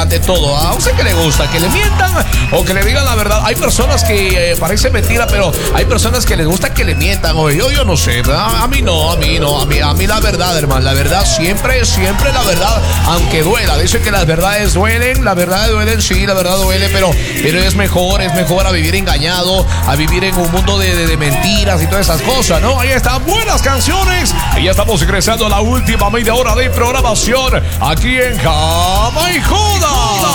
ante todo. ¿A usted qué le gusta? ¿Que le mientan o que le digan la verdad? Hay personas que parece mentira, pero hay personas que les gusta que le mientan. Oye, yo no sé, ¿verdad? A mí la verdad, hermano, la verdad siempre la verdad, aunque duela. Dicen que las verdades duelen, sí, la verdad duele, pero es mejor a vivir engañado, a vivir en un mundo de mentiras y todas esas cosas, ¿no? Ahí están buenas canciones y ya estamos ingresando a la última media hora de programación aquí en Cama y Joda.